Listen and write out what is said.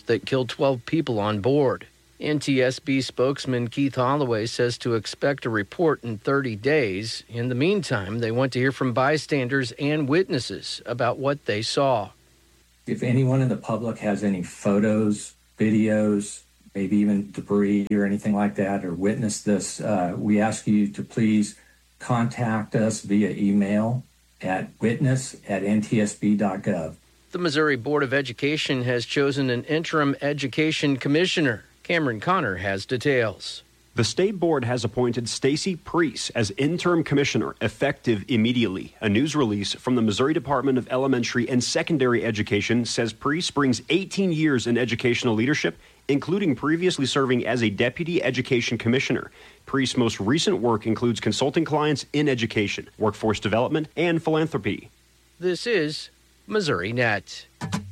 that killed 12 people on board. NTSB spokesman Keith Holloway says to expect a report in 30 days. In the meantime, they want to hear from bystanders and witnesses about what they saw. If anyone in the public has any photos, videos, maybe even debris or anything like that, or witnessed this, we ask you to please contact us via email at witness@ntsb.gov. The Missouri Board of Education has chosen an interim education commissioner. Cameron Connor has details. The state board has appointed Stacy Preece as interim commissioner effective immediately. A news release from the Missouri Department of Elementary and Secondary Education says Preece brings 18 years in educational leadership, including previously serving as a deputy education commissioner. Preece's most recent work includes consulting clients in education, workforce development, and philanthropy. This is Missouri Net.